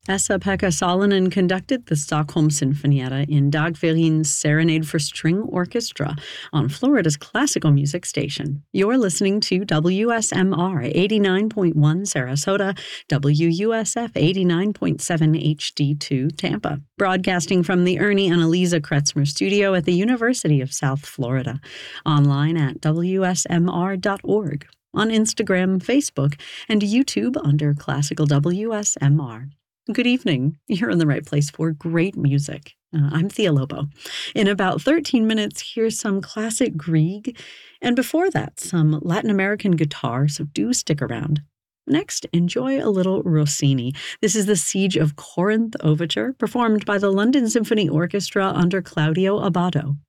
Esa-Pekka Salonen conducted the Stockholm Sinfonietta in Dagferin's Serenade for String Orchestra on Florida's classical music station. You're listening to WSMR 89.1 Sarasota, WUSF 89.7 HD2 Tampa, broadcasting from the Ernie and Eliza Kretzmer studio at the University of South Florida, online at WSMR.org, on Instagram, Facebook, and YouTube under Classical WSMR. Good evening. You're in the right place for great music. I'm Thea Lobo. In about 13 minutes, here's some classic Grieg, and before that, some Latin American guitar, so do stick around. Next, enjoy a little Rossini. This is the Siege of Corinth Overture, performed by the London Symphony Orchestra under Claudio Abbado.